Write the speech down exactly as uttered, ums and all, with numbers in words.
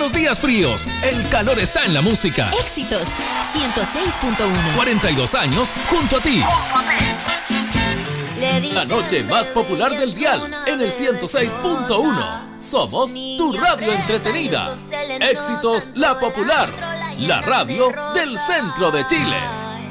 los días fríos, el calor está en la música. Éxitos ciento seis punto uno. cuarenta y dos años junto a ti. La noche más popular del dial en el ciento seis punto uno. Somos tu radio entretenida. Éxitos La Popular, la radio del centro de Chile.